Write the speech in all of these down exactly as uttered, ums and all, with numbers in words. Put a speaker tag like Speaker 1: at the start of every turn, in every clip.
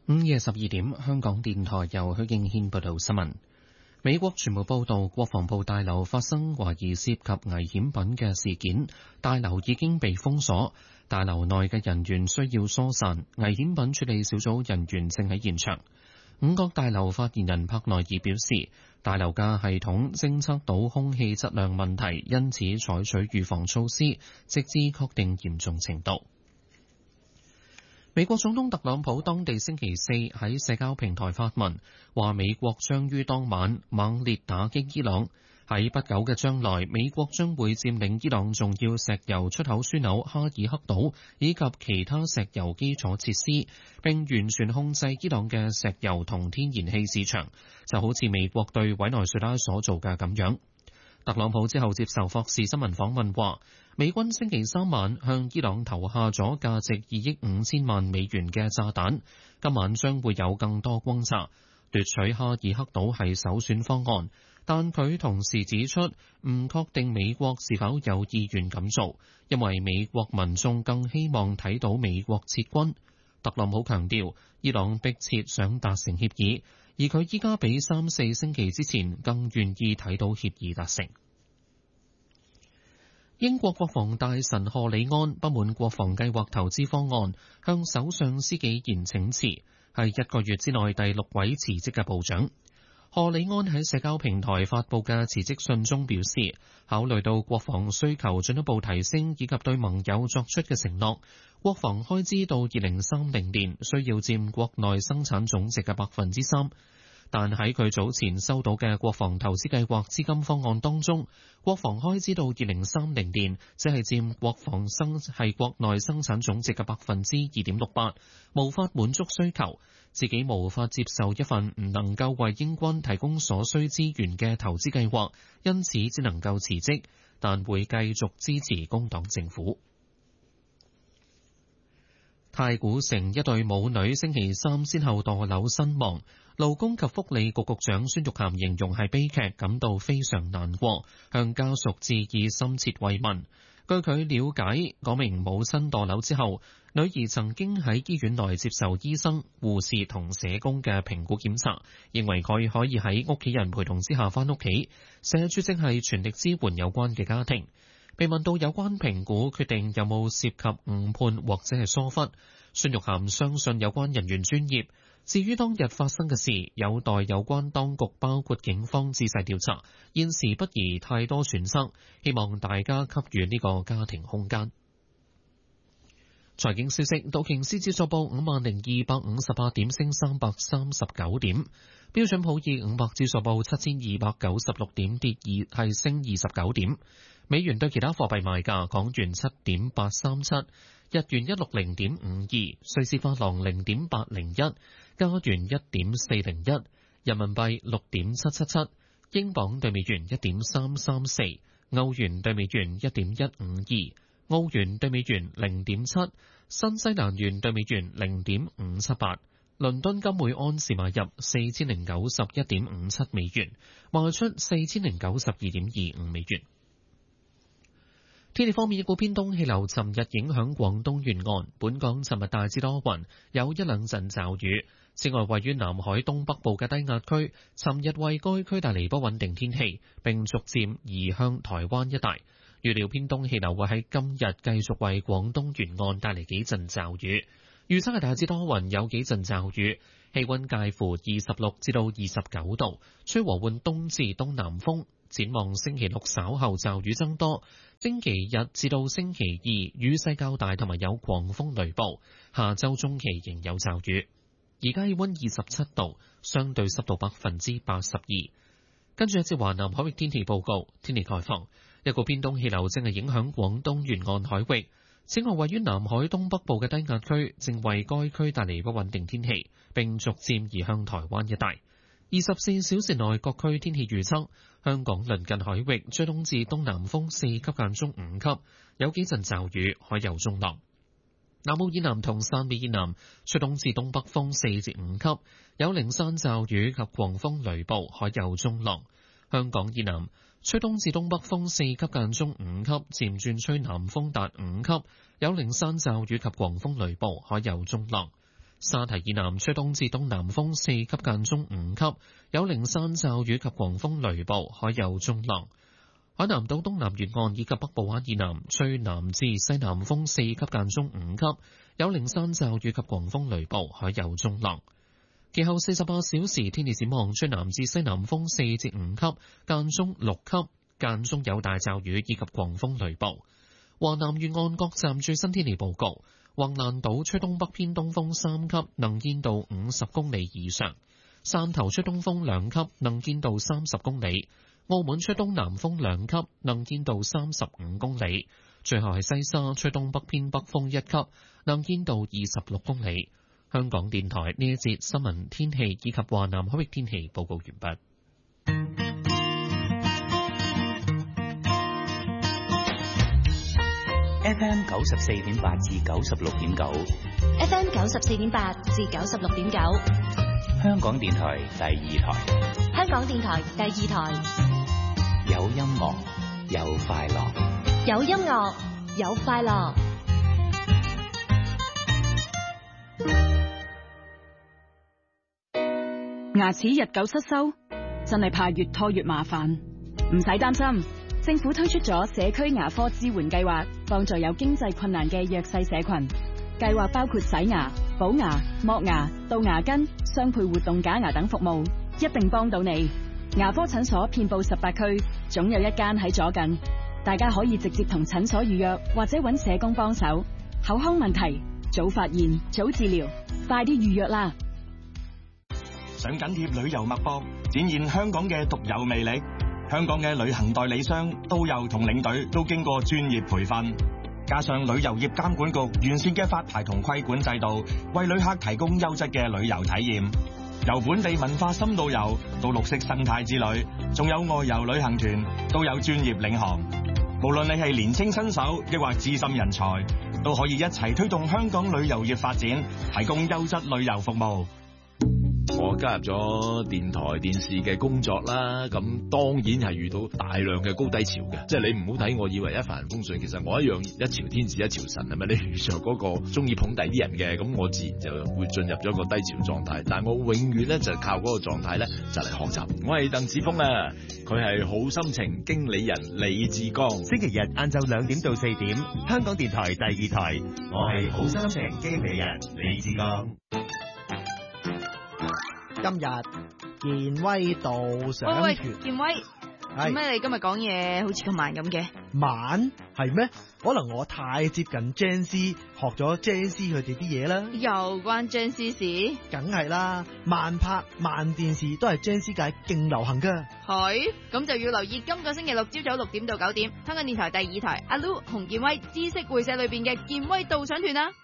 Speaker 1: 午夜十二點，香港電台由許敬軒報道新聞。美國傳媒報道，國防部大樓發生懷疑涉及危險品嘅事件，大樓已經被封鎖，大樓內嘅人員需要疏散，危險品處理小組人員正喺現場。五角大樓發言人柏內爾表示，大樓嘅系統偵測到空氣質量問題，因此採取預防措施，直至確定嚴重程度。美國總統特朗普當地星期四喺社交平台發文，話美國將於當晚猛烈打擊伊朗。喺不久嘅將來，美國將會佔領伊朗重要石油出口樞紐哈爾克島以及其他石油基礎設施，並完全控制伊朗嘅石油同天然氣市場，就好似美國對委內瑞拉所做嘅咁樣。特朗普之後接受霍士新聞訪問話，美軍星期三晚向伊朗投下咗價值二億五千萬美元嘅炸彈，今晚將會有更多轟炸。奪取哈爾克島係首選方案，但佢同時指出唔確定美國是否有意願咁做，因為美國民眾更希望睇到美國撤軍。特朗普強調，伊朗迫切想達成協議，而佢依家比三四星期之前更願意睇到協議達成。英國國防大臣賀里安不滿國防計劃投資方案，向首相施紀賢請辭，係一個月之內第六位辭職嘅部長。賀里安喺社交平台發布嘅辭職信中表示，考慮到國防需求進一步提升以及對盟友作出嘅承諾，國防開支到二零三零年需要佔國內生產總值嘅百分之三。但喺佢早前收到嘅國防投資計劃資金方案當中，國防開支到二零三零年只係佔國防生係國內生產總值嘅百分之二點六八，無法滿足需求，自己無法接受一份唔能夠為英軍提供所需資源嘅投資計劃，因此只能夠辭職，但會繼續支持工黨政府。太古城一對母女星期三先後墮樓身亡，勞工及福利局局長孫玉菡形容係悲劇，感到非常難過，向家屬致以深切慰問。據佢了解，嗰名母親墮樓之後，女兒曾經喺醫院內接受醫生、護士同社工嘅評估檢查，認為佢可以喺屋企人陪同之下返屋企。社署正係全力支援有關嘅家庭。被問到有關評估決定有冇涉及誤判或者係疏忽，孫玉菡相信有關人員專業。至於當日發生嘅事，有待有關當局包括警方仔細調查，現時不宜太多揣測，希望大家給予呢個家庭空間。財經消息，道瓊斯指數報五萬零二百五十八點，升三百三十九點；標準普爾五百指數報七千二百九十六點，跌二係升二十九點。美元對其他貨幣賣價：港元七點八三七，日元一六零點五二，瑞士法郎零點八零一，加元一點四零一，人民幣六點七七七，英鎊對美元一點三三四，歐元對美元一點一五二，澳元對美元零點七，新西蘭元對美元零點五七八。倫敦金每安士買入四千零九十一點五七美元，賣出四千零九十二點二五美元。天氣方面，一股偏東氣流尋日影響廣東沿岸，本港尋日大致多雲，有一兩陣驟雨。此外，位於南海東北部嘅低壓區，尋日為該區帶嚟不穩定天氣，並逐漸移向台灣一帶。預料偏東氣流會喺今日繼續為廣東沿岸帶嚟幾陣驟雨。預測係大致多雲，有幾陣驟雨，氣溫介乎二十六至到二十九度，吹和緩東至東南風。展望星期六稍後驟雨增多，星期日至到星期二雨勢較大，同埋有狂風雷暴。下周中期仍有驟雨。而家氣溫二十七度，相對濕度百分之八十二。跟住一節華南海域天氣報告，天氣概況，一個偏東氣流正係影響廣東沿岸海域。此外，位於南海東北部嘅低壓區正為該區帶嚟不穩定天氣，並逐漸移向台灣一帶。二十四小時內各區天氣預測：香港鄰近海域吹東至東南風四級間中五級，有幾陣驟雨，海有中浪。南澳以南同汕尾以南吹東至東北風四至五級，有零散驟雨及狂風雷暴，海有中浪。香港以南吹東至東北風四級間中五級，漸轉吹南風達五級，有零散驟雨及狂風雷暴，海有中浪。 沙堤以南吹東至東南風四級間中五級，有零散驟雨及狂風雷暴，海有中浪。海南島東南沿岸以及北部灣以南吹南至西南風四級間中五級，有零散驟雨及狂風雷暴，海有中浪。其後四十八小時天氣展望，吹南至西南風四至五級，間中六級，間中有大驟雨以及狂風雷暴。華南沿岸各站最新天氣報告：橫瀾島吹東北偏東風三級，能見度五十公里以上；汕頭吹東風兩級，能見度三十公里；澳門吹東南風兩級，能見度三十五公里。最後係西沙吹東北偏北風一級，能見度二十六公里。香港電台呢一節新聞天氣以及華南海域天氣報告完畢。
Speaker 2: F M 九十四點八至九十六點九
Speaker 3: ，F M 九十四點八至九十六點九，
Speaker 2: 香港電台第二台，
Speaker 3: 香港電台第二台，
Speaker 2: 有音樂，有快樂，
Speaker 3: 有音樂，有快樂。
Speaker 4: 牙齒日久失修，真係怕越拖越麻煩。唔使擔心，政府推出咗社區牙科支援計劃，幫助有經濟困難嘅弱勢社群。計劃包括洗牙、補牙、剝牙、杜牙根、雙配活動假牙等服務，一定幫到你。牙科診所遍佈十八區，總有一間喺左近。大家可以直接同診所預約，或者揾社工幫手。口腔問題，早發現，早治療，快啲預約啦！
Speaker 5: 想緊貼旅遊脈搏，展現香港嘅獨有魅力。香港嘅旅行代理商、導遊同領隊都經過專業培訓，加上旅遊業監管局完善嘅發牌同規管制度，為旅客提供優質嘅旅遊體驗。由本地文化深度遊到綠色生態之旅，仲有外遊旅行團，都有專業領航。無論你係年輕新手，抑或資深人才，都可以一齊推動香港旅遊業發展，提供優質旅遊服務。
Speaker 6: 我加入咗電台電視嘅工作啦，咁當然係遇到大量嘅高低潮嘅，即係你唔好睇我以為一帆風順，其實我一樣一朝天子一朝臣，係咪？你遇着嗰個中意捧第啲人嘅，咁我自然就會進入咗個低潮狀態。但係我永遠咧就靠嗰個狀態咧就嚟學習。我係鄧子峰啊，佢係好心情經理人李志剛。
Speaker 7: 星期日晏晝兩點到四點，香港電台第二台，我係好心情經理人李志剛。
Speaker 8: 今日健威導賞
Speaker 9: 喂
Speaker 8: 團，
Speaker 9: 喂，健威，做咩你今日講嘢好似咁慢咁嘅？
Speaker 8: 慢係咩？可能我太接近 Gen Z，學咗 Gen Z 佢哋啲嘢啦。
Speaker 9: 又關 Gen Z 事？
Speaker 8: 梗係啦，慢拍慢電視都係 Gen Z 界勁流行噶。
Speaker 9: 係，咁就要留意今個星期六朝早六點到九點，香港電台第二台阿 Lu 洪健威知識會社裏邊嘅健威導賞團啊！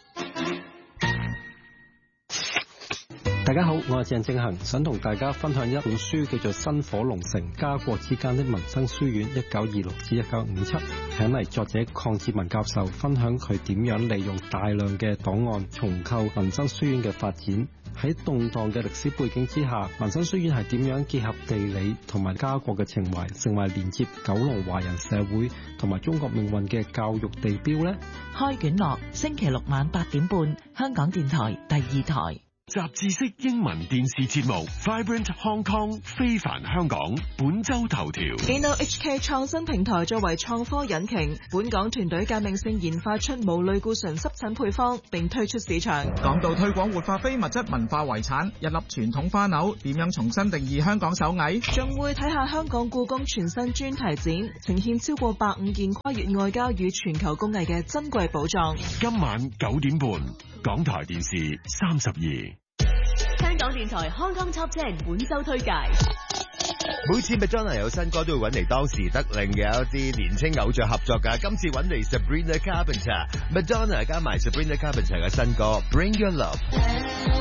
Speaker 10: 大家好，我係鄭正恒，想同大家分享一本書，叫做《薪火龍城家國之間的民生書院一九二六至一九五七》，請嚟作者鄺志文教授分享佢點樣利用大量嘅檔案重構民生書院嘅發展。喺動盪嘅歷史背景之下，民生書院係點樣結合地理同埋家國嘅情懷，成為連接九龍華人社會同埋中國命運嘅教育地標呢？
Speaker 11: 開卷樂，星期六晚八點半，香港電台第二台。
Speaker 12: 雜誌式英文電視節目 Vibrant Hong Kong 非凡香港本周頭條。
Speaker 13: InnoHK 創新平台作為創科引擎，本港團隊革命性研發出無類固醇濕疹配方，並推出市場。
Speaker 14: 講到推廣活化非物質文化遺產，一粒傳統花柳點樣重新定義香港手藝？
Speaker 13: 仲會睇下香港故宮全新專題展，呈現超過百五件跨越外交與全球工藝嘅珍貴寶藏。
Speaker 12: 今晚九點半，港台電視三十二。
Speaker 15: 香港電台 Hong Kong Top Ten 本周推介。
Speaker 16: 每次 Madonna 有新歌都會揾嚟當時得令嘅一啲年青偶像合作㗎，今次揾嚟 Sabrina Carpenter，Madonna 加埋 Sabrina Carpenter 嘅新歌 Bring Your Love。